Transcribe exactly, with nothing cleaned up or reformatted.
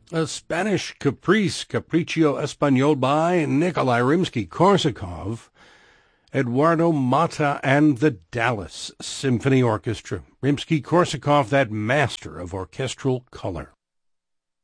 A Spanish caprice, Capriccio Espagnol by Nikolai Rimsky-Korsakov, Eduardo Mata and the Dallas Symphony Orchestra. Rimsky-Korsakov, that master of orchestral color.